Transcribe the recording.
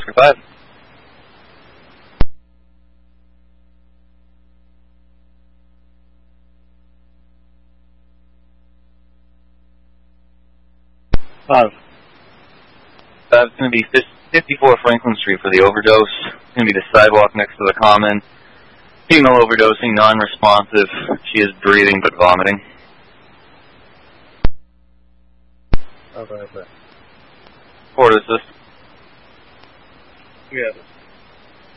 Oscar 5. It's going to be 54 Franklin Street for the overdose. It's going to be the sidewalk next to the common. Female overdosing, non-responsive. She is breathing but vomiting. Okay. Port assist. Yeah.